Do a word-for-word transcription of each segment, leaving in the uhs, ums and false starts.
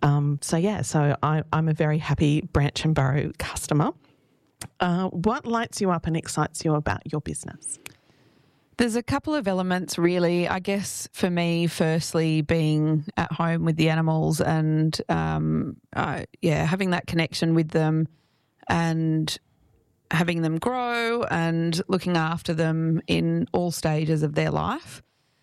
Um, so, yeah, so I, I'm a very happy Branch and Burrow customer. Uh, what lights you up and excites you about your business? There's a couple of elements really. I guess for me, firstly, being at home with the animals and, um, uh, yeah, having that connection with them and having them grow and looking after them in all stages of their life.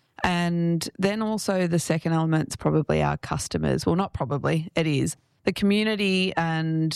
And then also the second element's probably our customers. Well, not probably, it is. The community and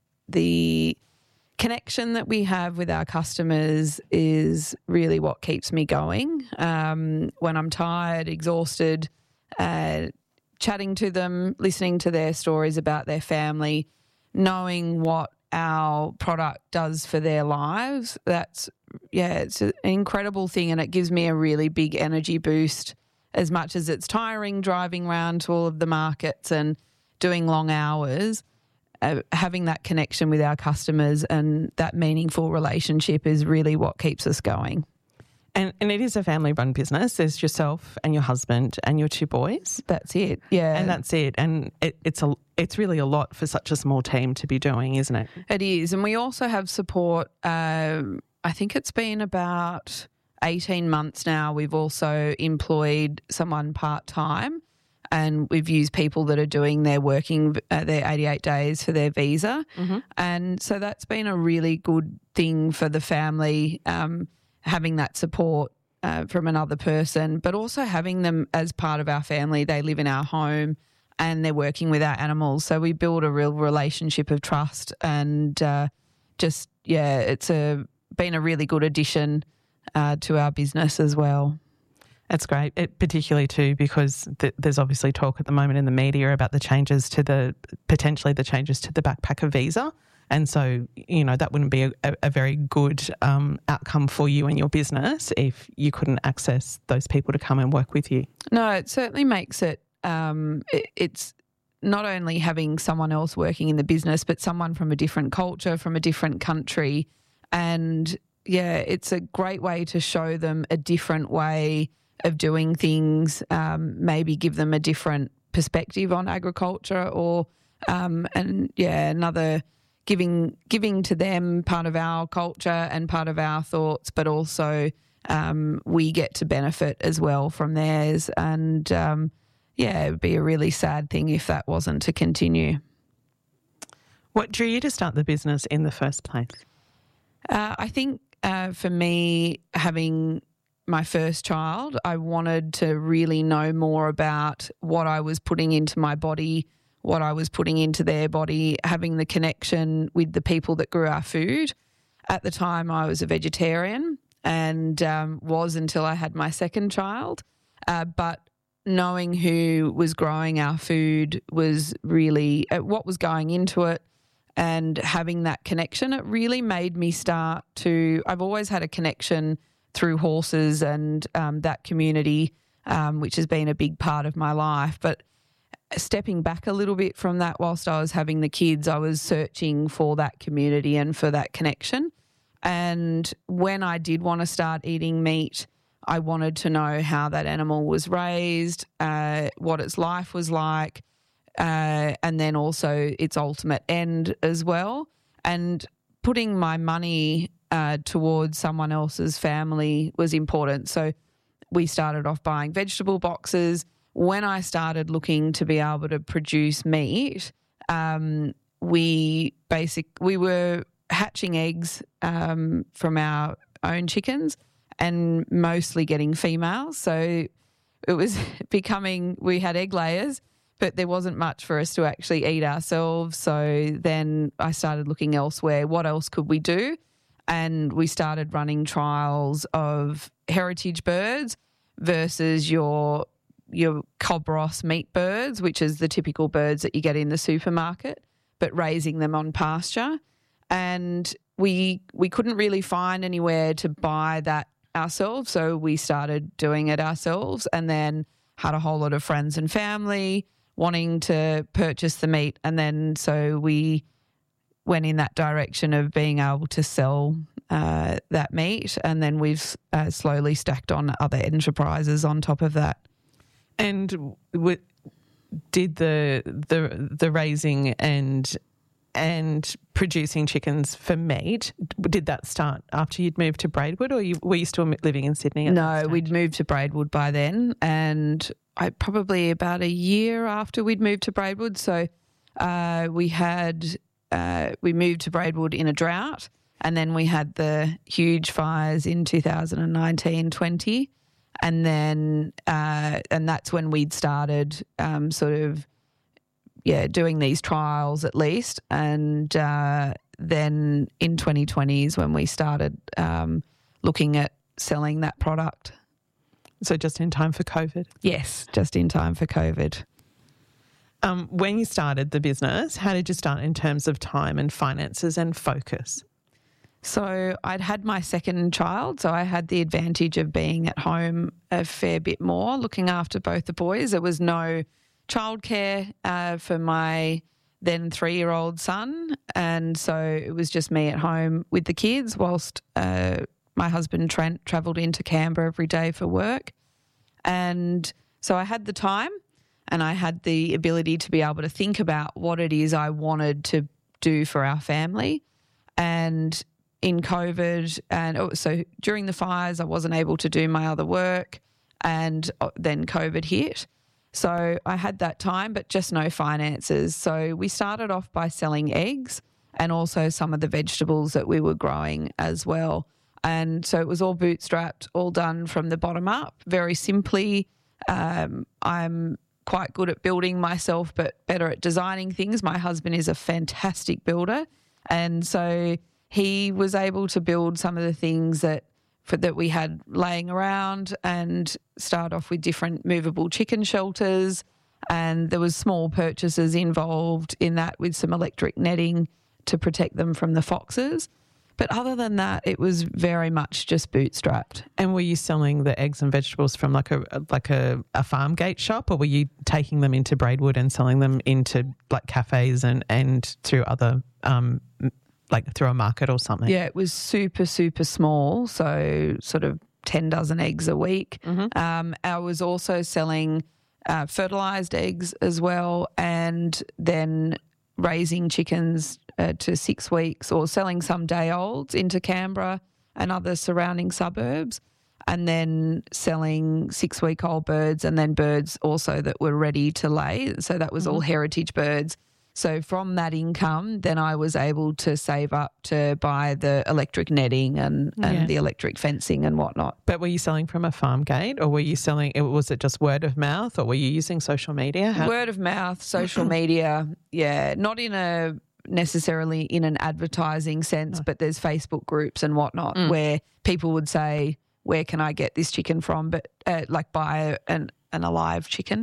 the connection that we have with our customers is really what keeps me going. Um, when I'm tired, exhausted, uh, chatting to them, listening to their stories about their family, knowing what our product does for their lives, that's, yeah, it's an incredible thing, and it gives me a really big energy boost as much as it's tiring driving around to all of the markets and doing long hours. Uh, having that connection with our customers and that meaningful relationship is really what keeps us going. And, and it is a family-run business. There's yourself and your husband and your two boys. That's it, yeah. And that's it. And it, it's a it's really a lot for such a small team to be doing, isn't it? It is. And we also have support. Um, I think it's been about eighteen months now. We've also employed someone part-time, and we've used people that are doing their working, uh, their eighty-eight days for their visa. Mm-hmm. And so that's been a really good thing for the family, um, having that support uh, from another person, but also having them as part of our family. They live in our home and they're working with our animals. So we build a real relationship of trust, and uh, just, yeah, it's a been a really good addition uh, to our business as well. That's great, it, particularly too because th- there's obviously talk at the moment in the media about the changes to the, potentially the changes to the backpacker visa. And so, you know, that wouldn't be a, a, a very good um, outcome for you and your business if you couldn't access those people to come and work with you. No, it certainly makes it, um, it it's not only having someone else working in the business, but someone from a different culture, from a different country. And, yeah, it's a great way to show them a different way of doing things, um, maybe give them a different perspective on agriculture, or um, and yeah, another giving giving to them part of our culture and part of our thoughts, but also um, we get to benefit as well from theirs. And um, yeah, it would be a really sad thing if that wasn't to continue. What drew you to start the business in the first place? Uh, I think uh, for me, having my first child, I wanted to really know more about what I was putting into my body, what I was putting into their body, having the connection with the people that grew our food. At the time, I was a vegetarian and um, was until I had my second child. Uh, but knowing who was growing our food was really uh, what was going into it, and having that connection, it really made me start to, I've always had a connection through horses and um, that community, um, which has been a big part of my life. But stepping back a little bit from that whilst I was having the kids, I was searching for that community and for that connection. And when I did want to start eating meat, I wanted to know how that animal was raised, uh, what its life was like, uh, and then also its ultimate end as well. And putting my money Uh, towards someone else's family was important. So we started off buying vegetable boxes. When I started looking to be able to produce meat, um, we basic we were hatching eggs um, from our own chickens and mostly getting females. So it was becoming, we had egg layers, but there wasn't much for us to actually eat ourselves. So then I started looking elsewhere. What else could we do? And we started running trials of heritage birds versus your your Cobros meat birds, which is the typical birds that you get in the supermarket, but raising them on pasture. And we we couldn't really find anywhere to buy that ourselves, so we started doing it ourselves, and then had a whole lot of friends and family wanting to purchase the meat, and then so we went in that direction of being able to sell uh, that meat, and then we've uh, slowly stacked on other enterprises on top of that. And with, did the the the raising and and producing chickens for meat, did that start after you'd moved to Braidwood, or you, were you still living in Sydney at that No, stage? we'd moved to Braidwood by then, and I probably about a year after we'd moved to Braidwood. So uh, we had uh, we moved to Braidwood in a drought, and then we had the huge fires in two thousand nineteen twenty, and then uh, and that's when we'd started um, sort of yeah doing these trials at least, and uh, then in twenty twenty is when we started um, looking at selling that product. So just in time for COVID? Yes, just in time for COVID. Um, when you started the business, how did you start in terms of time and finances and focus? So I'd had my second child, so I had the advantage of being at home a fair bit more, looking after both the boys. There was no childcare uh, for my then three-year-old son, and so it was just me at home with the kids whilst uh, my husband Trent travelled into Canberra every day for work. And so I had the time and I had the ability to be able to think about what it is I wanted to do for our family. And in COVID, and oh, so during the fires, I wasn't able to do my other work, and then COVID hit. So I had that time, but just no finances. So we started off by selling eggs and also some of the vegetables that we were growing as well. And so it was all bootstrapped, all done from the bottom up, very simply. Um, I'm quite good at building myself, but better at designing things. My husband is a fantastic builder. And so he was able to build some of the things that for, that we had laying around, and start off with different movable chicken shelters. And there was small purchases involved in that with some electric netting to protect them from the foxes. But other than that, it was very much just bootstrapped. And were you selling the eggs and vegetables from like a like a, a farm gate shop, or were you taking them into Braidwood and selling them into like cafes and, and through other, um, like through a market or something? Yeah, it was super, super small, so sort of ten dozen eggs a week. Mm-hmm. Um, I was also selling uh, fertilised eggs as well, and then raising chickens uh, to six weeks or selling some day olds into Canberra and other surrounding suburbs, and then selling six week old birds, and then birds also that were ready to lay. So that was mm-hmm. all heritage birds. So from that income, then I was able to save up to buy the electric netting and, and yeah. the electric fencing and whatnot. But were you selling from a farm gate, or were you selling, was it just word of mouth, or were you using social media? How- Word of mouth, social media, yeah, not in a necessarily in an advertising sense, no. but there's Facebook groups and whatnot mm. where people would say, where can I get this chicken from? But uh, like buy an, an alive chicken.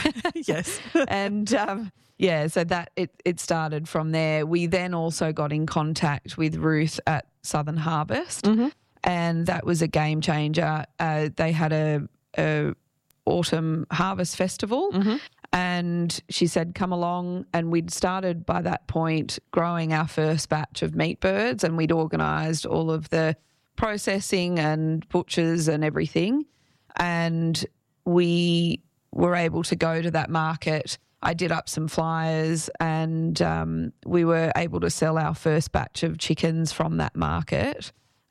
Yes. and um, yeah, so that it, it started from there. We then also got in contact with Ruth at Southern Harvest, mm-hmm. and that was a game changer. Uh, they had a, a autumn harvest festival. Mm-hmm. And she said, come along. And we'd started by that point growing our first batch of meat birds, and we'd organised all of the processing and butchers and everything. And we were able to go to that market. I did up some flyers, and um, we were able to sell our first batch of chickens from that market.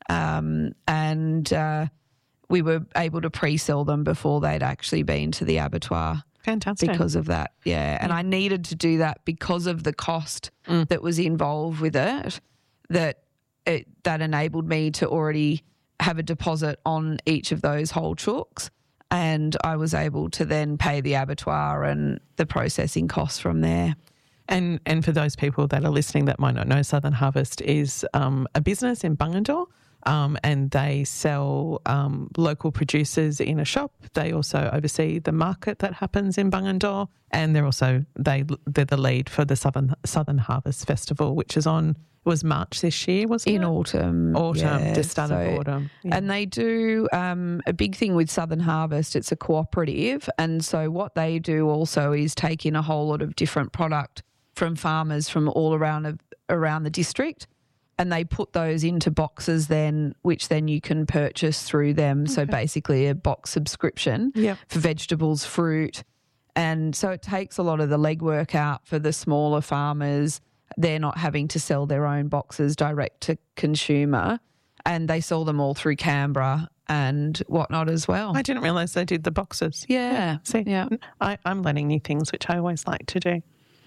Um, and uh, we were able to pre-sell them before they'd actually been to the abattoir. Fantastic. Because of that, yeah. And yeah. I needed to do that because of the cost mm. that was involved with it, that it, that enabled me to already have a deposit on each of those whole chooks, and I was able to then pay the abattoir and the processing costs from there. And and for those people that are listening that might not know, Southern Harvest is um, a business in Bungendore. Um, and they sell um, local producers in a shop. They also oversee the market that happens in Bungendore, and they're also they they're the lead for the Southern Southern Harvest Festival, which is on. It was March this year, wasn't in it? In autumn, autumn, yeah. just started so, autumn, yeah. And they do um, a big thing with Southern Harvest. It's a cooperative, and so what they do also is take in a whole lot of different product from farmers from all around around the district. And they put those into boxes then, which then you can purchase through them. Okay. So basically a box subscription yep. for vegetables, fruit, And so it takes a lot of the legwork out for the smaller farmers. They're not having to sell their own boxes direct to consumer, and they sell them all through Canberra and whatnot as well. I didn't realise they did the boxes. Yeah. yeah. See, yeah. I, I'm learning new things, which I always like to do.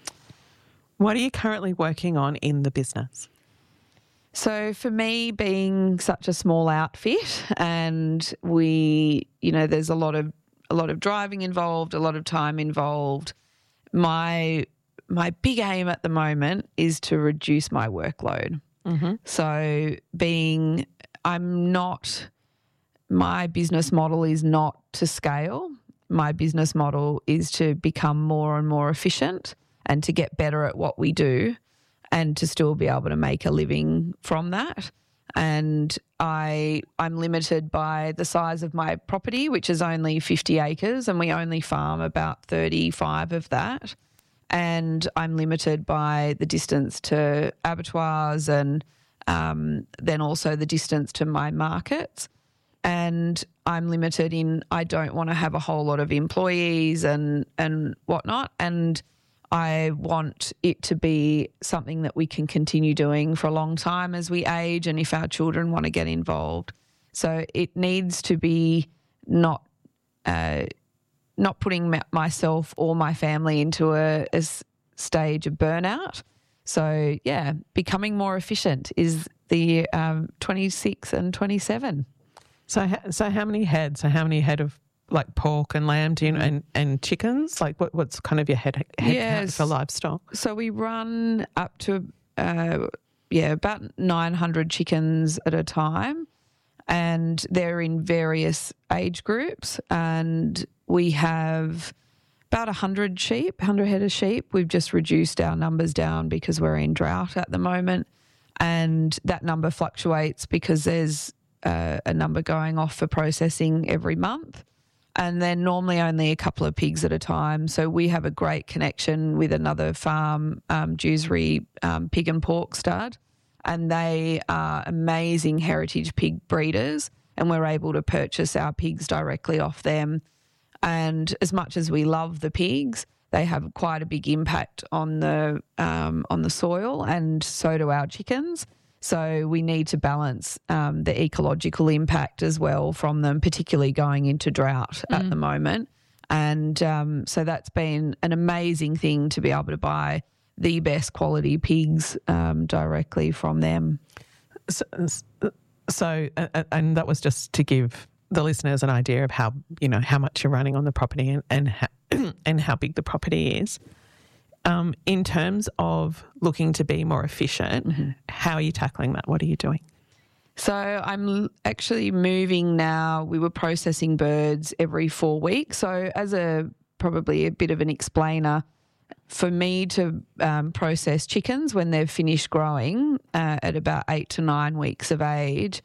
What are you currently working on in the business? So for me, being such a small outfit, and we, you know, there's a lot of a lot of driving involved, a lot of time involved. My my big aim at the moment is to reduce my workload. Mm-hmm. So being, I'm not, my business model is not to scale. My business model is to become more and more efficient and to get better at what we do and to still be able to make a living from that. And I, I'm limited by the size of my property, which is only fifty acres, and we only farm about thirty-five of that. And I'm limited by the distance to abattoirs and um, then also the distance to my markets. And I'm limited in I don't want to have a whole lot of employees and, and whatnot. And I want it to be something that we can continue doing for a long time as we age and if our children want to get involved. So it needs to be not uh, not putting myself or my family into a, a stage of burnout. So, yeah, becoming more efficient is the um, twenty-six and twenty-seven. So, so how many head? So how many head of like pork and lamb do you know, and, and chickens? Like what, what's kind of your head, head yes. count for livestock? So we run up to, uh, yeah, about nine hundred chickens at a time, and they're in various age groups, and we have about one hundred sheep, one hundred head of sheep. We've just reduced our numbers down because we're in drought at the moment, and that number fluctuates because there's uh, a number going off for processing every month. And then normally only a couple of pigs at a time. So we have a great connection with another farm, um, Dewsbury um, Pig and Pork Stud, and they are amazing heritage pig breeders, and we're able to purchase our pigs directly off them. And as much as we love the pigs, they have quite a big impact on the um, on the soil, and so do our chickens. So we need to balance um, the ecological impact as well from them, particularly going into drought mm. at the moment. And um, so that's been an amazing thing to be able to buy the best quality pigs um, directly from them. So, so uh, and that was just to give the listeners an idea of how, you know, how much you're running on the property and and how, and how big the property is. Um, in terms of looking to be more efficient, mm-hmm. how are you tackling that? What are you doing? So I'm actually moving now. We were processing birds every four weeks. So as a probably a bit of an explainer, for me to um, process chickens when they've finished growing uh, at about eight to nine weeks of age,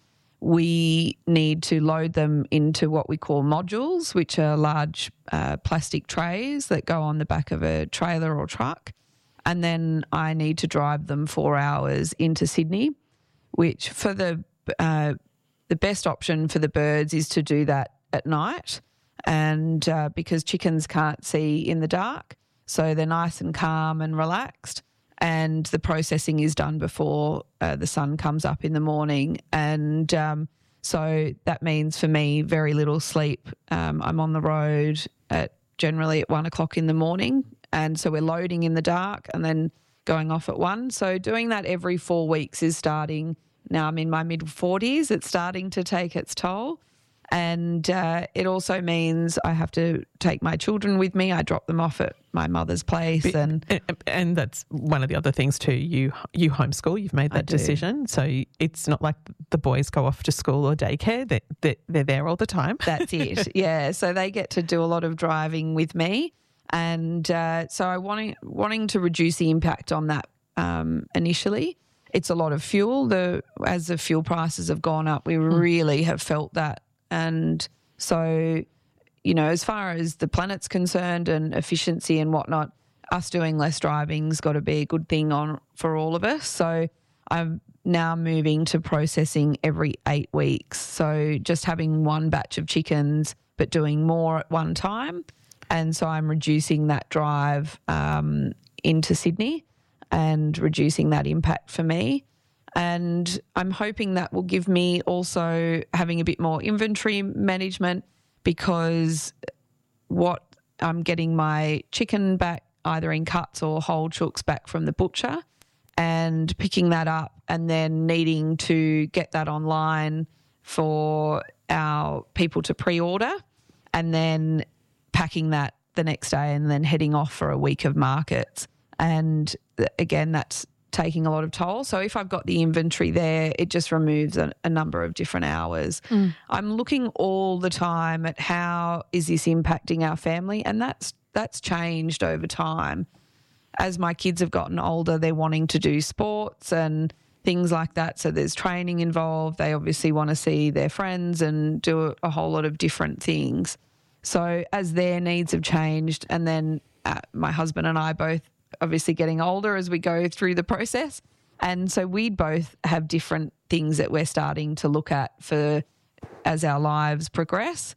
we need to load them into what we call modules, which are large uh, plastic trays that go on the back of a trailer or truck. And then I need to drive them four hours into Sydney, which for the uh, the best option for the birds is to do that at night, and uh, because chickens can't see in the dark, so they're nice and calm and relaxed. And the processing is done before uh, the sun comes up in the morning. And um, so that means for me very little sleep. Um, I'm on the road at generally at one o'clock in the morning. And so we're loading in the dark and then going off at one. So doing that every four weeks is starting. Now I'm in my mid forties. It's starting to take its toll. And uh, it also means I have to take my children with me. I drop them off at my mother's place. But, and and that's one of the other things too. You you homeschool, you've made that decision. So it's not like the boys go off to school or daycare. They're, they're, they're there all the time. That's it, yeah. So they get to do a lot of driving with me. And uh, so I wanting, wanting to reduce the impact on that um, initially. It's a lot of fuel. The As the fuel prices have gone up, we mm. really have felt that. And so, you know, as far as the planet's concerned and efficiency and whatnot, us doing less driving's got to be a good thing on for all of us. So I'm now moving to processing every eight weeks. So just having one batch of chickens but doing more at one time. And so I'm reducing that drive um, into Sydney and reducing that impact for me. And I'm hoping that will give me also having a bit more inventory management, because what I'm getting my chicken back either in cuts or whole chooks back from the butcher, and picking that up and then needing to get that online for our people to pre-order, and then packing that the next day and then heading off for a week of markets. And again, that's taking a lot of toll. So if I've got the inventory there, it just removes a, a number of different hours. Mm. I'm looking all the time at how is this impacting our family, and that's that's changed over time. As my kids have gotten older, they're wanting to do sports and things like that. So there's training involved. They obviously want to see their friends and do a, a whole lot of different things. So as their needs have changed, and then uh, my husband and I both obviously getting older as we go through the process. And so we both have different things that we're starting to look at for as our lives progress,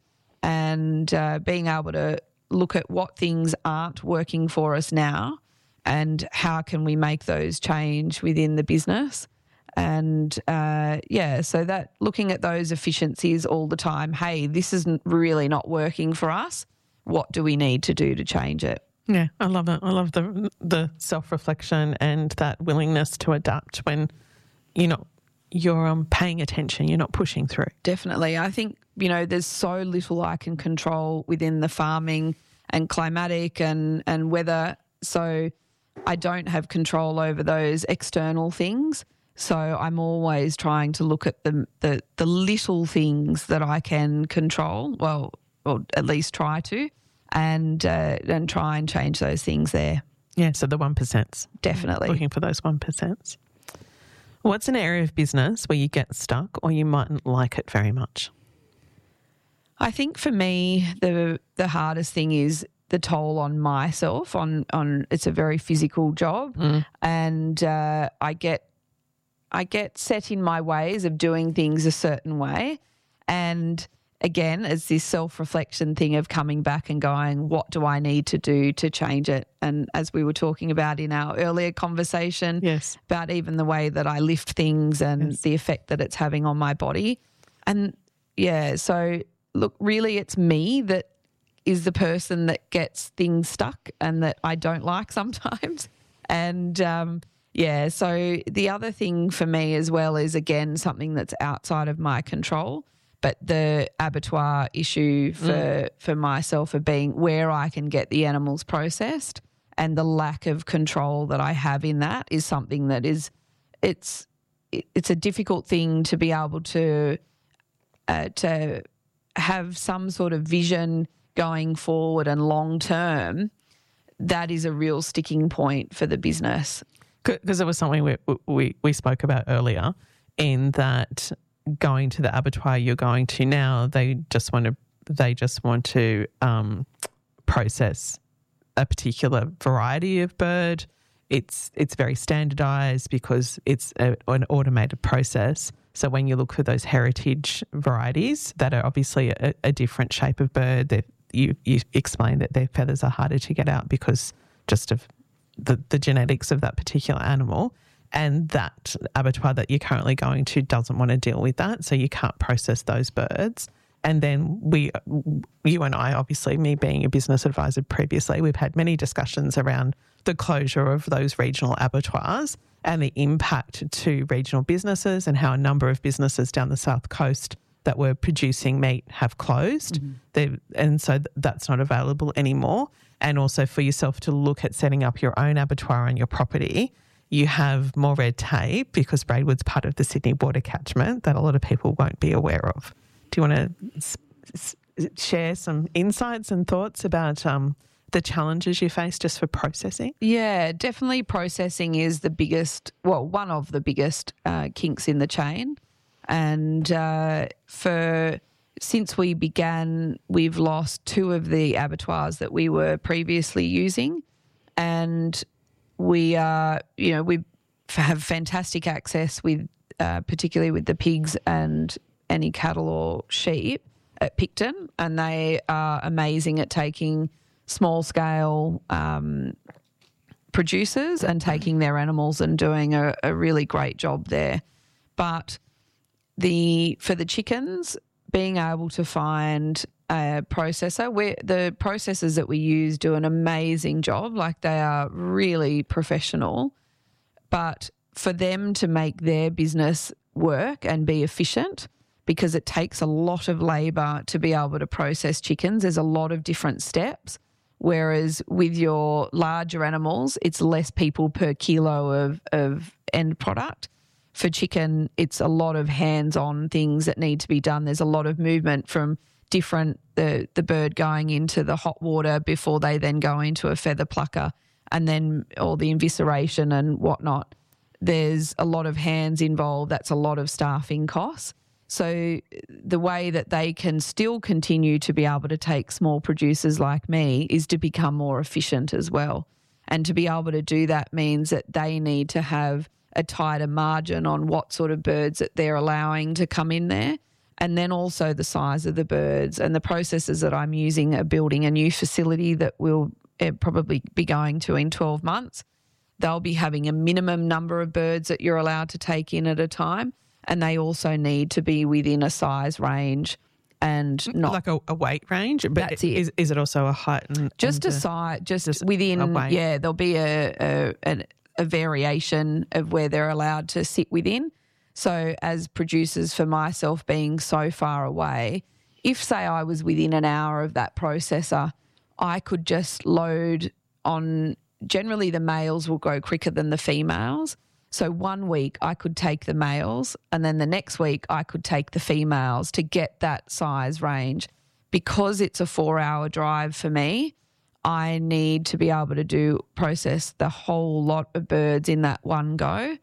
and uh, being able to look at what things aren't working for us now and how can we make those change within the business. And, uh, yeah, so that looking at those efficiencies all the time, hey, this isn't really not working for us. What do we need to do to change it? Yeah, I love it. I love the the self-reflection and that willingness to adapt when, you know, you're um, paying attention, you're not pushing through. Definitely. I think, you know, there's so little I can control within the farming and climatic and, and weather. So I don't have control over those external things. So I'm always trying to look at the the, the little things that I can control, well, or at least try to, and uh, and try and change those things there. Yeah, so the one percents. Definitely. Looking for those one percents. What's an area of business where you get stuck or you mightn't like it very much? I think for me, the the hardest thing is the toll on myself. On on it's a very physical job, mm. and uh, I get I get set in my ways of doing things a certain way, and again, it's this self-reflection thing of coming back and going, what do I need to do to change it? And as we were talking about in our earlier conversation, yes, about even the way that I lift things and yes, the effect that it's having on my body. And yeah, so look, really it's me that is the person that gets things stuck and that I don't like sometimes. And um, yeah, so the other thing for me as well is, again, something that's outside of my control, but the abattoir issue for, mm. for myself of being where I can get the animals processed, and the lack of control that I have in that is something that is, it's it's a difficult thing to be able to uh, to have some sort of vision going forward and long term. That is a real sticking point for the business. Because it was something we, we we spoke about earlier, in that going to the abattoir you're going to now, they just want to they just want to um, process a particular variety of bird. It's it's very standardised because it's a, an automated process. So when you look for those heritage varieties that are obviously a, a different shape of bird, you you explain that their feathers are harder to get out because just of the, the genetics of that particular animal, and that abattoir that you're currently going to doesn't want to deal with that, so you can't process those birds. And then we, you and I, obviously, me being a business advisor previously, we've had many discussions around the closure of those regional abattoirs and the impact to regional businesses, and how a number of businesses down the South Coast that were producing meat have closed. Mm-hmm. And so that's not available anymore. And also for yourself to look at setting up your own abattoir on your property, you have more red tape because Braidwood's part of the Sydney Water catchment that a lot of people won't be aware of. Do you want to s- s- share some insights and thoughts about um, the challenges you face just for processing? Yeah, definitely processing is the biggest, well, one of the biggest uh, kinks in the chain. And uh, for since we began, we've lost two of the abattoirs that we were previously using, and we are, you know, we have fantastic access with, uh, particularly with the pigs and any cattle or sheep at Picton, and they are amazing at taking small scale um, producers and taking their animals and doing a, a really great job there. But the for the chickens, being able to find a processor, where the processors that we use do an amazing job, like they are really professional, but for them to make their business work and be efficient, because it takes a lot of labour to be able to process chickens. There's a lot of different steps, whereas with your larger animals, it's less people per kilo of, of end product. For chicken, it's a lot of hands-on things that need to be done. There's a lot of movement from different, the, the bird going into the hot water before they then go into a feather plucker, and then all the evisceration and whatnot. There's a lot of hands involved. That's a lot of staffing costs. So the way that they can still continue to be able to take small producers like me is to become more efficient as well. And to be able to do that means that they need to have a tighter margin on what sort of birds that they're allowing to come in there. And then also the size of the birds, and the processes that I'm using are building a new facility that we'll probably be going to in twelve months. They'll be having a minimum number of birds that you're allowed to take in at a time. And they also need to be within a size range and not like a, a weight range. But that's it. Is, is it also a height? And, just and a size, just, just within. a weight. Yeah, there'll be a, a, a a variation of where they're allowed to sit within. So as producers, for myself being so far away, if say I was within an hour of that processor, I could just load on. Generally, the males will go quicker than the females. So one week I could take the males, and then the next week I could take the females to get that size range. Because it's a four-hour drive for me, I need to be able to do process the whole lot of birds in that one go.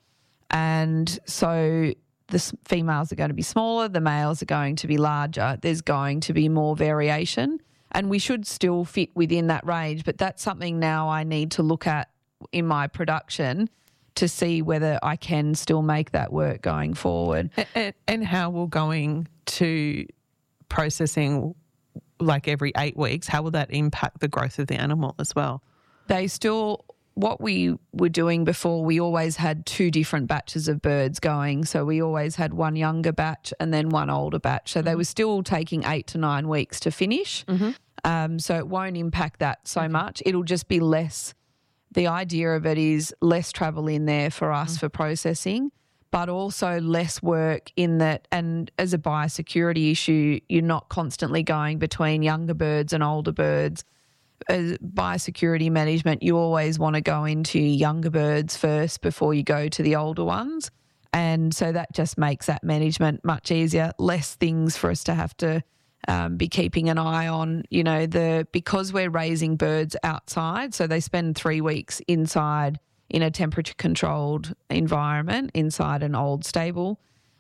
And so the females are going to be smaller, the males are going to be larger. There's going to be more variation, and we should still fit within that range. But that's something now I need to look at in my production to see whether I can still make that work going forward. And, and how will going to processing like every eight weeks, how will that impact the growth of the animal as well? They still, what we were doing before, we always had two different batches of birds going. So we always had one younger batch and then one older batch. So mm-hmm. they were still taking eight to nine weeks to finish. Mm-hmm. Um, so it won't impact that so mm-hmm. much. It'll just be less. The idea of it is less travel in there for us mm. for processing, but also less work in that. And as a biosecurity issue, you're not constantly going between younger birds and older birds. As biosecurity management, you always want to go into younger birds first before you go to the older ones. And so that just makes that management much easier, less things for us to have to Um, be keeping an eye on, you know, the because we're raising birds outside, so they spend three weeks inside in a temperature-controlled environment inside an old stable,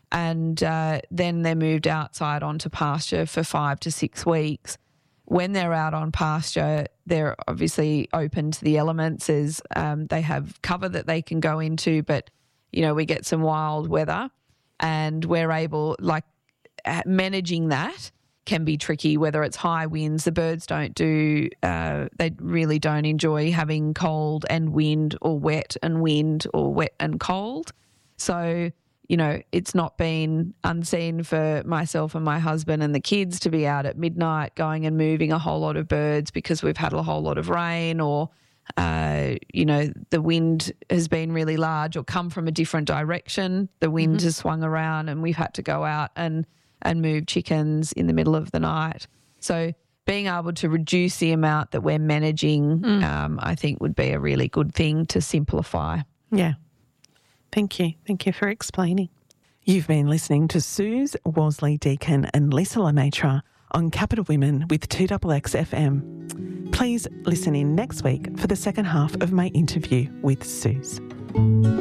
and uh, then they're moved outside onto pasture for five to six weeks. When they're out on pasture, they're obviously open to the elements. As um, they have cover that they can go into, but, you know, we get some wild weather, and we're able, like, managing that can be tricky, whether it's high winds. The birds don't do, uh, they really don't enjoy having cold and wind, or wet and wind, or wet and cold. So, you know, it's not been unseen for myself and my husband and the kids to be out at midnight going and moving a whole lot of birds because we've had a whole lot of rain, or, uh, you know, the wind has been really large or come from a different direction. The wind mm-hmm. has swung around and we've had to go out and and move chickens in the middle of the night. So being able to reduce the amount that we're managing, mm. um, I think would be a really good thing to simplify. Yeah. Thank you. Thank you for explaining. You've been listening to Suze Worsley-Deakin and Lisa Lemaitre on Capital Women with two X X F M. Please listen in next week for the second half of my interview with Suze.